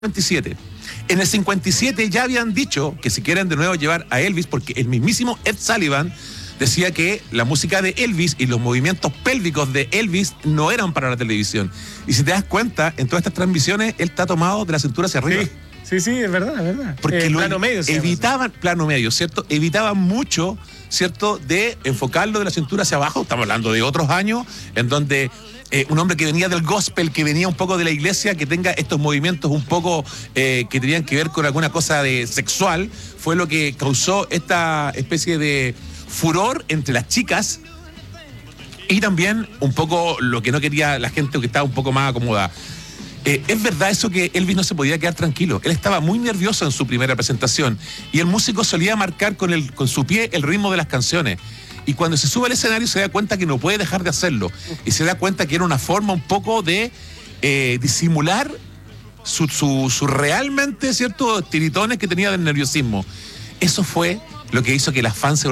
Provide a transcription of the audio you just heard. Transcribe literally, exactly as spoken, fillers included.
cincuenta y siete. En el cincuenta y siete ya habían dicho que si quieren de nuevo llevar a Elvis, porque el mismísimo Ed Sullivan decía que la música de Elvis y los movimientos pélvicos de Elvis no eran para la televisión. Y si te das cuenta, en todas estas transmisiones, él está tomado de la cintura hacia arriba. Sí, sí, sí, es verdad, es verdad. Porque eh, lo plano medio. evitaban, plano medio, ¿cierto? Evitaban mucho, ¿cierto?, de enfocarlo de la cintura hacia abajo. Estamos hablando de otros años en donde eh, un hombre que venía del gospel, que venía un poco de la iglesia, que tenga estos movimientos un poco eh, que tenían que ver con alguna cosa de sexual, fue lo que causó esta especie de furor entre las chicas y también un poco lo que no quería la gente, que estaba un poco más acomodada. Eh, es verdad eso que Elvis no se podía quedar tranquilo. Él estaba muy nervioso en su primera presentación y el músico solía marcar con, el, con su pie el ritmo de las canciones. Y cuando se sube al escenario se da cuenta que no puede dejar de hacerlo. Y se da cuenta que era una forma un poco de eh, disimular su, su, su realmente, ¿cierto?, tiritones que tenía del nerviosismo. Eso fue lo que hizo que las fans se